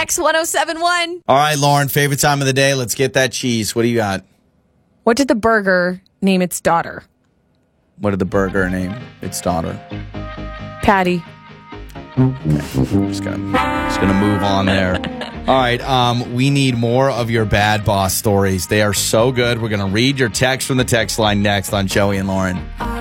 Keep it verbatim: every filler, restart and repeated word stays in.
X one oh seven one. All right, Lauren, favorite time of the day. Let's get that cheese. What do you got? What did the burger name its daughter? What did the burger name its daughter? Patty. Okay. Just gonna, just gonna move on there. All right, um, we need more of your bad boss stories. They are so good. We're gonna read your text from the text line next on Joey and Lauren.